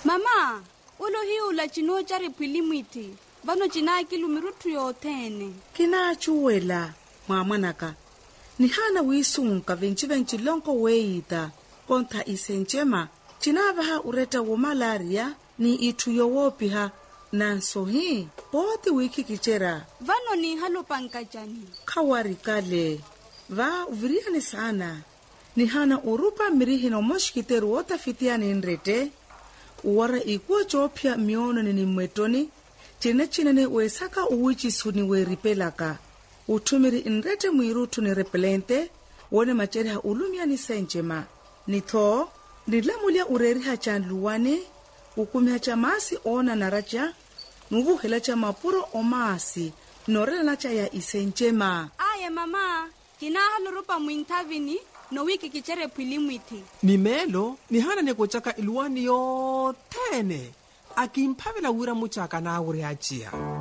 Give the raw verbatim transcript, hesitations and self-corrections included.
Mama, ulo hi ula chino chari pilimwiti. Vano china kilumirutu yotene. Kina chuwela, mwamanaka. Ni hana wisunga venchi venchi lonko weita. Konta isenjema. China vaha ureta wo malaria ni itu yowopiha. Nanso hii, poti wiki kichera. Vano ni halo pankajani. Kawari kale. Va uviriani sana. Ni hana urupa mirihi no moshkiteru wota fitiani nrete. Uwara ikuwa chopia miono ni mwetoni. Chine chine ni uesaka uwichi suni weripelaka. Utumiri nrete mwirutu ni repelente. Wone macheri ha ulumia ni senjema. Ni to, nilamulia ureri ha chanluwane. Ukumi hacha maasi ona naracha. Nuvu helacha mapuro o maasi. Norela nacha ya isenjema. Aye mama, kina halo rupa mwintavini. No wiki kichere pilimwiti. Ni melo, ni hana neko chaka iluwani yo tene. Akimpavela wira muchaka na ure achia.